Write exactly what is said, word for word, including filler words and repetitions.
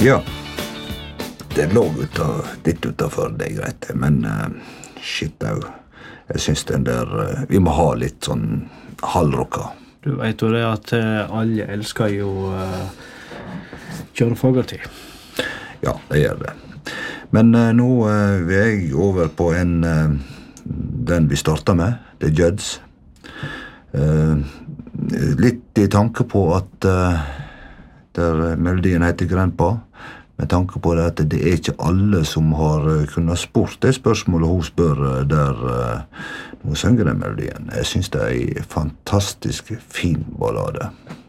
Ja, det lå ut av, litt utenfor, det er greit, men uh, shit au. Jeg synes den der, uh, vi må ha litt sånn halvrocka. Du vet jo det at uh, alle elsker jo uh, John Fogerty. Ja, det gjør det. Men uh, nå uh, vil jeg over på en, uh, den vi startet med, The Judds. Uh, litt i tanke på at uh, der melodien heter Grandpa, med tanke på det at det er ikke alle som har kunnet spurt det spørsmålet hun spør der uh, hun synger den melodien. Jeg synes det er en fantastisk fin ballade.